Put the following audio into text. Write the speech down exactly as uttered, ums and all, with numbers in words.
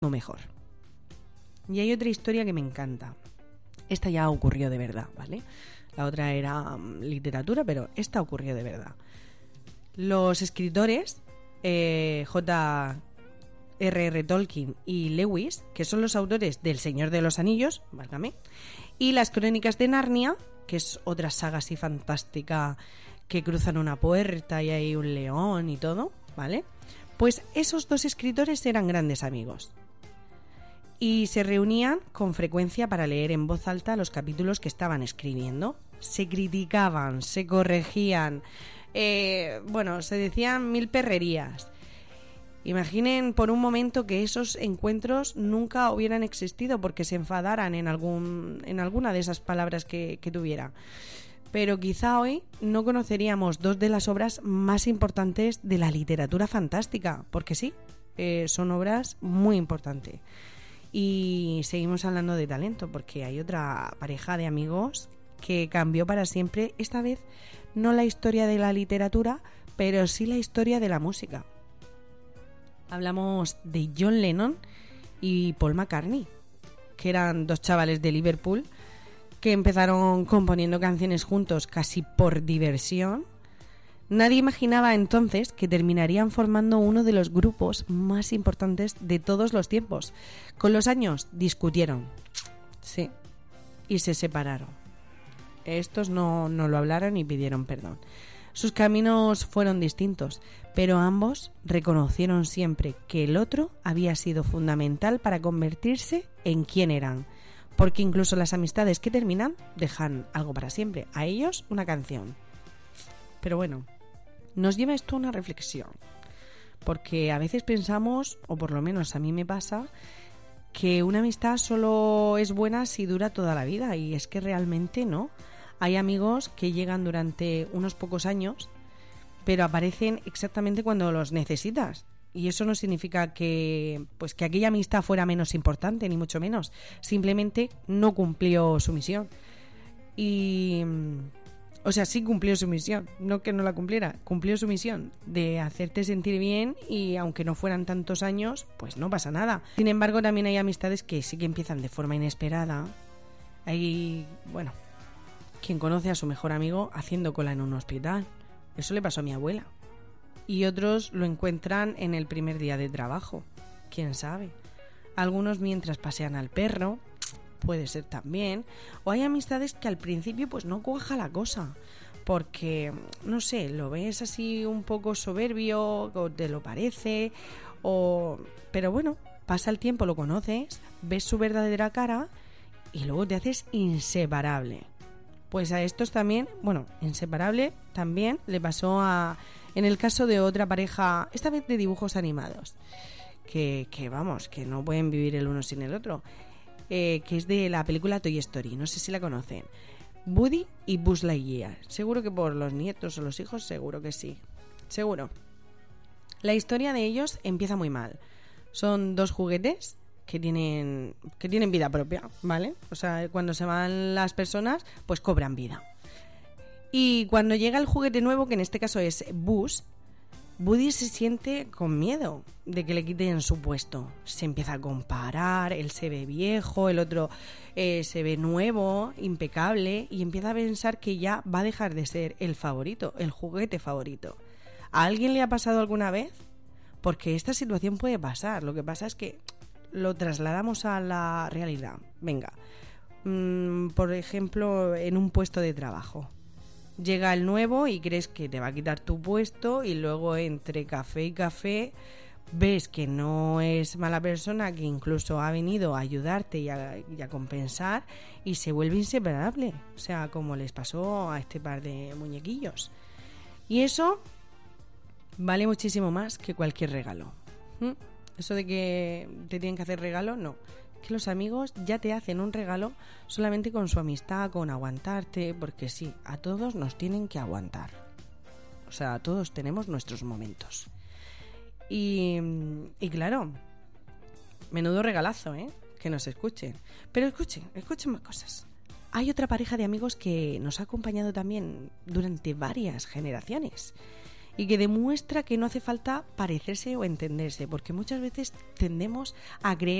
mejor. Y hay otra historia que me encanta. Esta ya ocurrió de verdad, ¿vale? La otra era um, literatura, pero esta ocurrió de verdad. Los escritores eh, J R R Tolkien y Lewis, que son los autores del Señor de los Anillos, válgame, y las Crónicas de Narnia, que es otra saga así fantástica que cruzan una puerta y hay un león y todo, ¿vale? Pues esos dos escritores eran grandes amigos y se reunían con frecuencia para leer en voz alta los capítulos que estaban escribiendo. Se criticaban, se corregían, eh, bueno, se decían mil perrerías. Imaginen por un momento que esos encuentros nunca hubieran existido porque se enfadaran en algún en alguna de esas palabras que, que tuviera. Pero quizá hoy no conoceríamos dos de las obras más importantes de la literatura fantástica, porque sí, eh, son obras muy importantes. Y seguimos hablando de talento, porque hay otra pareja de amigos que cambió para siempre, esta vez no la historia de la literatura, pero sí la historia de la música. Hablamos de John Lennon y Paul McCartney, que eran dos chavales de Liverpool que empezaron componiendo canciones juntos casi por diversión. Nadie imaginaba entonces que terminarían formando uno de los grupos más importantes de todos los tiempos. Con los años discutieron, sí, y se separaron. Estos no, no lo hablaron y pidieron perdón. Sus caminos fueron distintos, pero ambos reconocieron siempre que el otro había sido fundamental para convertirse en quien eran, porque incluso las amistades que terminan dejan algo para siempre, a ellos una canción. Pero bueno, nos lleva esto a una reflexión, porque a veces pensamos, o por lo menos a mí me pasa, que una amistad solo es buena si dura toda la vida, y es que realmente no. Hay amigos que llegan durante unos pocos años, pero aparecen exactamente cuando los necesitas. Y eso no significa que, pues, que aquella amistad fuera menos importante, ni mucho menos. Simplemente no cumplió su misión. Y, o sea, sí cumplió su misión, no que no la cumpliera. Cumplió su misión de hacerte sentir bien y aunque no fueran tantos años, pues no pasa nada. Sin embargo, también hay amistades que sí que empiezan de forma inesperada. Hay, bueno... quien conoce a su mejor amigo haciendo cola en un hospital. Eso le pasó a mi abuela. Y otros lo encuentran en el primer día de trabajo. ¿Quién sabe? Algunos mientras pasean al perro, puede ser también. O hay amistades que al principio pues no cuaja la cosa. Porque, no sé, lo ves así un poco soberbio, o te lo parece, o... pero bueno, pasa el tiempo, lo conoces, ves su verdadera cara y luego te haces inseparable. Pues a estos también, bueno, inseparable también le pasó a, en el caso de otra pareja, esta vez de dibujos animados, que, que vamos, que no pueden vivir el uno sin el otro, eh, que es de la película Toy Story, no sé si la conocen, Woody y Buzz Lightyear, seguro que por los nietos o los hijos, seguro que sí, seguro. La historia de ellos empieza muy mal, son dos juguetes que tienen que tienen vida propia, ¿vale? O sea, cuando se van las personas, pues cobran vida. Y cuando llega el juguete nuevo, que en este caso es Buzz, Woody se siente con miedo de que le quiten su puesto. Se empieza a comparar, él se ve viejo, el otro eh, se ve nuevo, impecable, y empieza a pensar que ya va a dejar de ser el favorito, el juguete favorito. ¿A alguien le ha pasado alguna vez? Porque esta situación puede pasar, lo que pasa es que lo trasladamos a la realidad. Venga, mm, por ejemplo, en un puesto de trabajo. Llega el nuevo y crees que te va a quitar tu puesto y luego entre café y café ves que no es mala persona, que incluso ha venido a ayudarte y a, y a compensar y se vuelve inseparable. O sea, como les pasó a este par de muñequillos. Y eso vale muchísimo más que cualquier regalo. ¿Mm? Eso de que te tienen que hacer regalo, no. Que los amigos ya te hacen un regalo solamente con su amistad, con aguantarte, porque sí, a todos nos tienen que aguantar. O sea, todos tenemos nuestros momentos. Y, y claro, menudo regalazo, ¿eh? Que nos escuchen. Pero escuchen, escuchen más cosas. Hay otra pareja de amigos que nos ha acompañado también durante varias generaciones. y que demuestra que no hace falta parecerse o entenderse, porque muchas veces tendemos a creer